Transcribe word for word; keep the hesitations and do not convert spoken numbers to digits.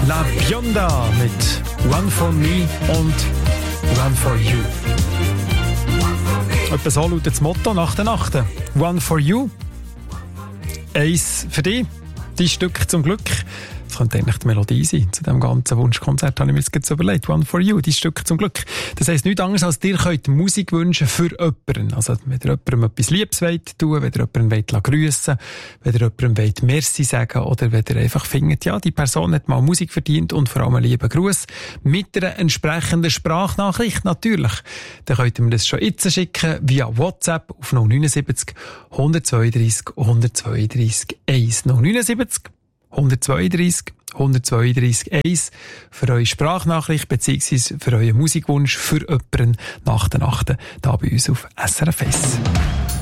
La Bionda mit One for Me und One for You. Etwa so lautet das Motto nach der Nacht. One for You. Eins für dich. Dein Stück zum Glück. Das könnte eigentlich die Melodie sein. Zu diesem ganzen Wunschkonzert habe ich mir jetzt überlegt. One for You, dein Stück zum Glück. Das heisst nichts anderes, als dir könnt Musik wünschen für jemanden. Also, wenn ihr jemandem etwas Liebes wollt tun, wenn ihr jemanden grüssen wollt, wenn ihr jemandem wollt Merci sagen oder wenn ihr einfach findet, ja, die Person hat mal Musik verdient und vor allem einen lieben Gruß mit einer entsprechenden Sprachnachricht natürlich. Dann könnt ihr mir das schon jetzt schicken via WhatsApp auf null neun sieben null zwei drei null eins zwei drei eins null neun sieben null zwei drei null zwei drei eins für eure Sprachnachricht bzw. für euren Musikwunsch für jemanden nach der Nacht hier bei uns auf S R F eins.